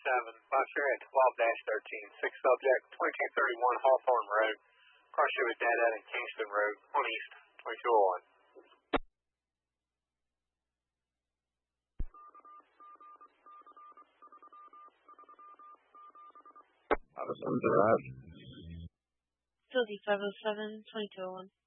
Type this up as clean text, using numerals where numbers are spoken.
Buster at 12-13. Six subject, 2231 Hawthorne Road. Cross you with Dead End and Kingston Road, on East, 2201. That was under that. Philly 507, 2201.